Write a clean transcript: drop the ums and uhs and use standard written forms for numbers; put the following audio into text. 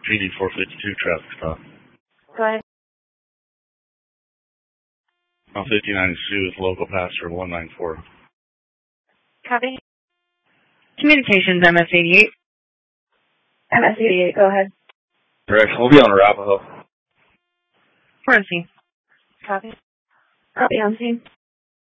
PD 452 traffic stop. Go ahead. On 5092 with local passenger 194. Copy. Communications, MS-88. MS-88, go ahead. Correction, we'll be on Arapahoe. We're on scene. Copy. Copy on scene.